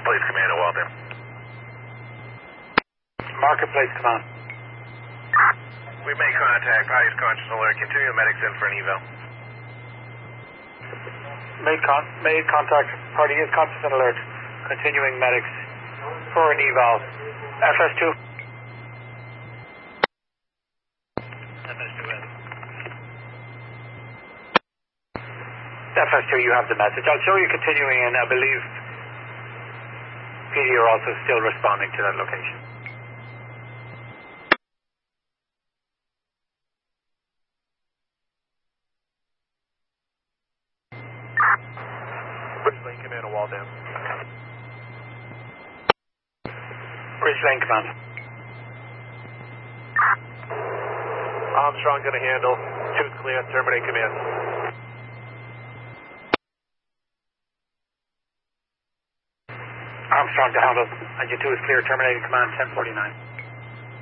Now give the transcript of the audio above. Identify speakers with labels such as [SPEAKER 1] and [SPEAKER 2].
[SPEAKER 1] Marketplace Command, Walden.
[SPEAKER 2] Marketplace Command.
[SPEAKER 1] We made contact. Party's conscious alert. Continue medics in for an eval.
[SPEAKER 2] Made contact. Party is conscious and alert. Continuing medics for an eval. FS2. FS2, you have the message. I'll show you continuing, and I believe PD are also still responding to that location.
[SPEAKER 1] Bridge Lane Command, Walden.
[SPEAKER 2] Bridge Lane Command.
[SPEAKER 1] Armstrong going to handle. 2 clear. Terminate command.
[SPEAKER 2] Armstrong to handle. Engine 2 is clear. Terminating command 1049.